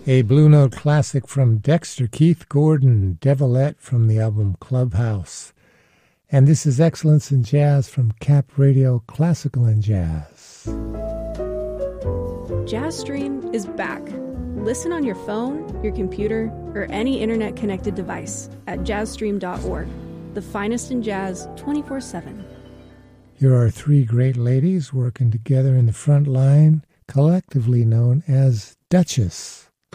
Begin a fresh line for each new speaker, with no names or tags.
A Blue Note classic from Dexter Keith Gordon, Devilette from the album Clubhouse. And this is Excellence in Jazz from Cap Radio Classical and Jazz.
JazzStream is back. Listen on your phone, your computer, or any internet-connected device at jazzstream.org. The finest in jazz 24/7.
Here are three great ladies working together in the front line, collectively known as Duchess.